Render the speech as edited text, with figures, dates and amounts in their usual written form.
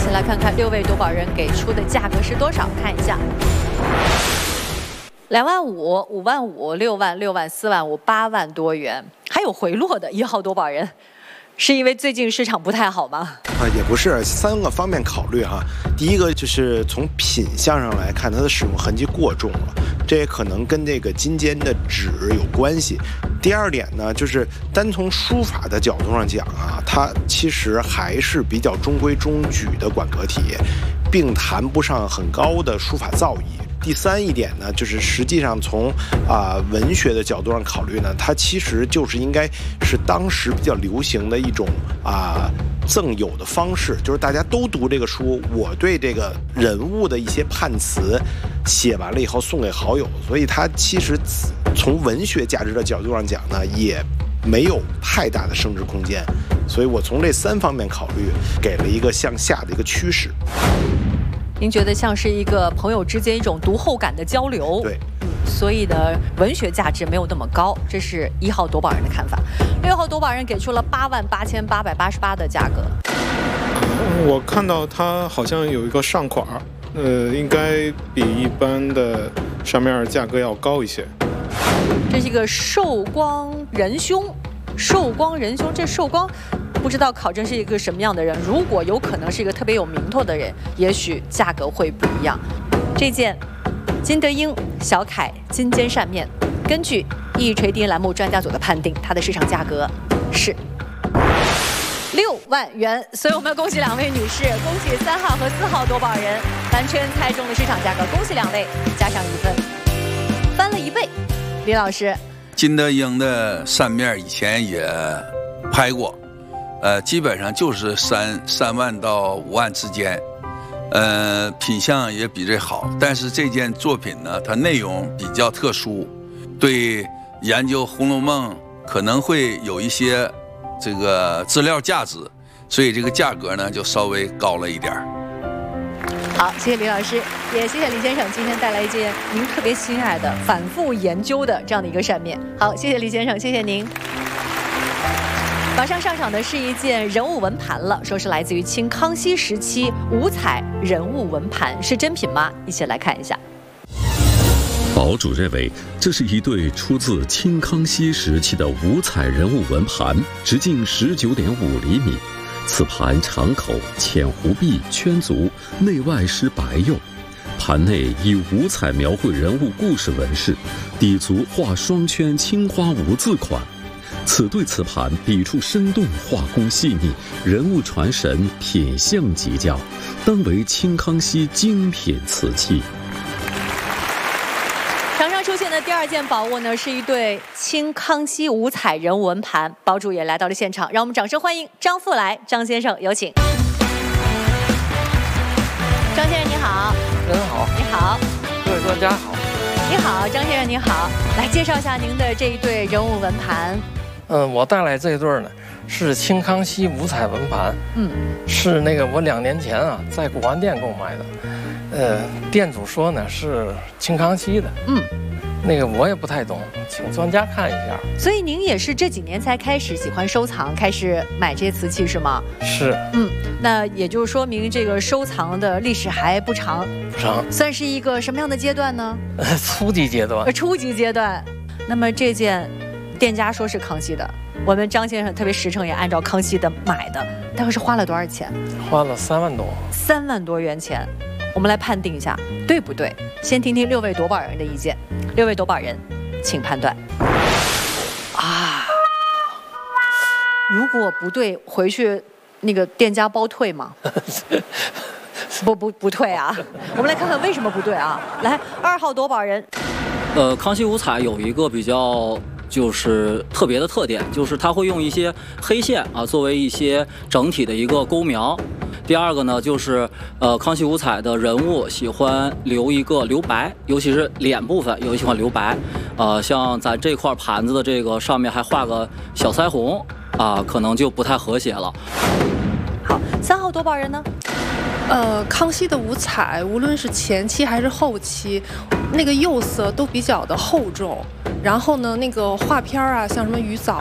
起来看看6位夺宝人给出的价格是多少，看一下。2万5、5万5、6万、6万、4万5、8万多元，还有回落的1号夺宝人，是因为最近市场不太好吗？ 也不是，3个方面考虑哈。第一个就是从品相上来看，它的使用痕迹过重了，这也可能跟这个金尖的纸有关系。第二点呢，就是单从书法的角度上讲啊，它其实还是比较中规中矩的馆阁体，并谈不上很高的书法造诣。第三一点呢，就是实际上从文学的角度上考虑呢，它其实就是应该是当时比较流行的一种赠友的方式，就是大家都读这个书，我对这个人物的一些判词写完了以后送给好友，所以它其实从文学价值的角度上讲呢，也没有太大的升值空间，所以我从这3方面考虑，给了一个向下的一个趋势。 您觉得像是一个朋友之间一种读后感的交流， 对， 所以呢，文学价值没有那么高，这是1号夺宝人的看法。6号夺宝人给出了88888的价格。 我看到它好像有一个上款，应该比一般的上面价格要高一些。 这是一个寿光仁兄，寿光仁兄，这寿光。不知道考证是一个什么样的人，如果有可能是一个特别有名头的人，也许价格会不一样。这件金德英小楷金尖扇面，根据一锤定音栏目专家组的判定，它的市场价格是6万元。所以我们要恭喜2位女士，恭喜3号和4号夺宝人完全猜中了市场价格，恭喜2位，加上1分，翻了1倍。李老师， 金德英的扇面以前也拍过。基本上就是3万到5万之间，品相也比这好，但是这件作品呢，它内容比较特殊，对研究《红楼梦》可能会有一些这个资料价值，所以这个价格呢就稍微高了一点。 好，谢谢李老师，也谢谢李先生今天带来一件您特别心爱的、反复研究的这样的一个扇面。好，谢谢李先生，谢谢您。马上上场的是一件人物文盘了，说是来自于清康熙时期五彩人物文盘，是真品吗？一起来看一下。 堡主认为，这是一对出自清康熙时期的五彩人物文盘，直径19.5厘米。此盘长口、浅弧壁、圈足，内外施白釉。盘内以五彩描绘人物故事纹饰，底足画双圈青花无字款。此对此盘笔触生动，画工细腻，人物传神，品相极佳，当为清康熙精品瓷器。 场上出现的第2件宝物呢，是一对清康熙五彩人物文盘，堡主也来到了现场，让我们掌声欢迎张富来张先生，有请。张先生你好。 您好。 你好。 各位专家好。 你好，张先生您好，来介绍一下您的这一对人物文盘。 我带来这一对呢，是清康熙五彩文盘。是那个我2年前啊在古玩店购买的。店主说呢是清康熙的。那个我也不太懂，请专家看一下。 所以您也是这几年才开始喜欢收藏，开始买这些瓷器是吗？ 是。 那也就是说明这个收藏的历史还不长。 不长。 算是一个什么样的阶段呢？ 初级阶段。 初级阶段。那么这件店家说是康熙的，我们张先生特别实诚，也按照康熙的买的，大概是花了多少钱？ 花了3万多。 3万多元钱。我们来判定一下对不对，先听听6位夺宝人的意见。6位夺宝人请判断。如果不对，回去那个店家包退吗？不退啊。我们来看看为什么不对啊。来，2号夺宝人。 康熙五彩有一个比较就是特别的特点，就是它会用一些黑线作为一些整体的一个勾描。第2个呢，就是康熙五彩的人物喜欢留一个留白，尤其是脸部分有喜欢留白。像咱这块盘子的这个上面还画个小腮红可能就不太和谐了。 好，3号夺宝人呢？ 康熙的五彩，无论是前期还是后期，那个釉色都比较的厚重。然后呢，那个画片像什么鱼藻